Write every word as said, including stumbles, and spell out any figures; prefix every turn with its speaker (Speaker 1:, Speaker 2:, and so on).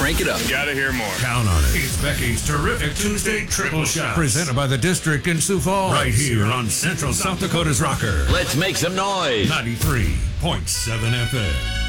Speaker 1: crank it up.
Speaker 2: Gotta hear more.
Speaker 3: Count on it.
Speaker 4: It's Becky's Terrific Tuesday Triple Shot.
Speaker 3: Presented by the District in Sioux Falls.
Speaker 4: Right here on Central South Dakota's Rocker.
Speaker 1: Let's make some noise.
Speaker 4: ninety-three point seven F M.